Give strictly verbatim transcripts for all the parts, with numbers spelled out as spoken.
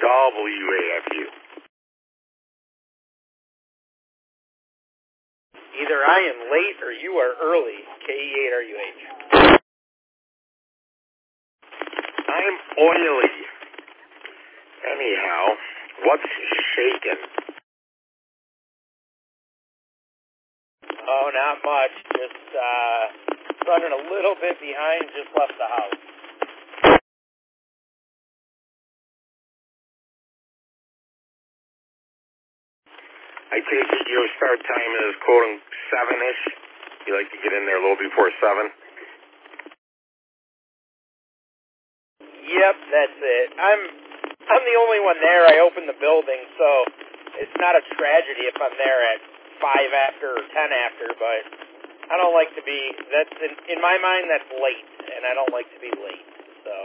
W A F U. Either I am late or you are early. K E eight R U H. I'm oily. Anyhow, what's shaking? Oh, not much. Just uh, running a little bit behind. Just left the house. I take it your start time is quoting seven-ish. You like to get in there a little before seven. Yep, that's it. I'm I'm the only one there. I opened the building, so it's not a tragedy if I'm there at five after or ten after. But I don't like to be. That's in, in my mind. That's late, and I don't like to be late. So.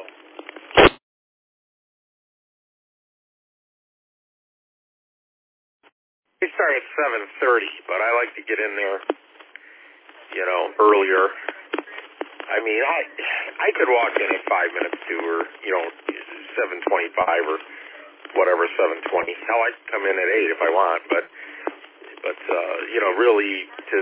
We start at seven thirty, but I like to get in there, you know, earlier. I mean, I I could walk in at five minutes to, or, you know, seven twenty-five or whatever, seven twenty. Hell, I can come in at eight if I want, but, but uh, you know, really to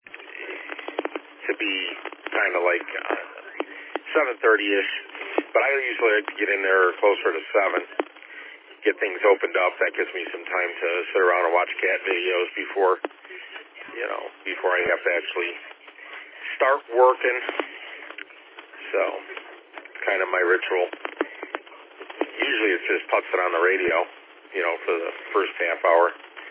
to be kind of like uh, seven thirty-ish. But I usually like to get in there closer to seven, get things opened up. That gives me some time to sit around and watch cat videos before, you know, before I have to actually start working. So, it's kind of my ritual. Usually it's just puts it on the radio, you know, for the first half hour.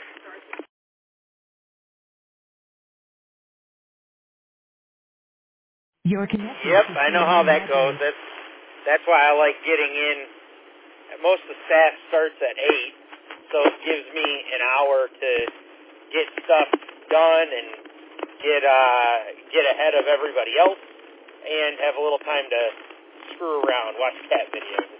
Your connection. Yep, I know how that goes. That's that's why I like getting in. Most of the staff starts at eight, so it gives me an hour to get stuff done and get uh, get ahead of everybody else, and have a little time to screw around, watch cat videos.